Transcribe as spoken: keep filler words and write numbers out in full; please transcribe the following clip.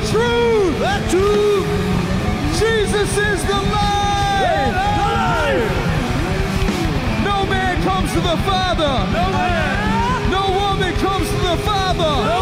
truth. the truth. Jesus is the life. No man comes to the Father. No man. No woman comes to the Father.